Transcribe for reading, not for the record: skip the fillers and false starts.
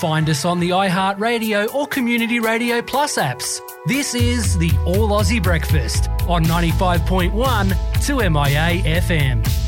find us on the iHeartRadio or Community Radio Plus apps. This is the All Aussie Breakfast on 95.1 2MIA FM.